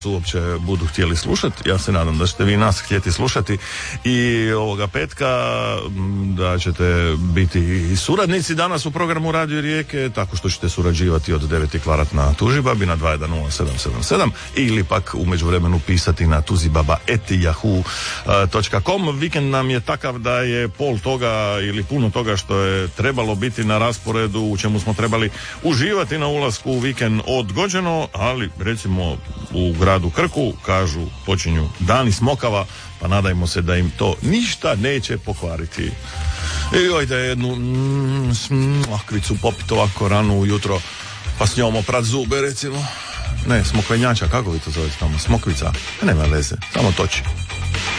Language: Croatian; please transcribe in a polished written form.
uopće budu htjeli slušati. Ja se nadam da ćete vi nas htjeti slušati i ovoga petka, da ćete biti i suradnici danas u programu Radio Rijeke, tako što ćete surađivati od 9 kvadratna Tužibabi na 210777 ili pak u međuvremenu pisati na tuzibaba@yahoo.com. Vikend nam je takav da je pol toga ili puno toga što je trebalo biti na rasporedu, u čemu smo trebali uživati na ulasku u vikend, odgođeno, ali recimo u gradu Krku, kažu, počinju dani smokava, pa nadajmo se da im to ništa neće pokvariti. I ojde jednu smokvicu popiti ovako rano ujutro, pa s njom oprat zube recimo. Ne, smokvenjača, kako vi to zovete tamo? Smokvica, nema veze, samo toči.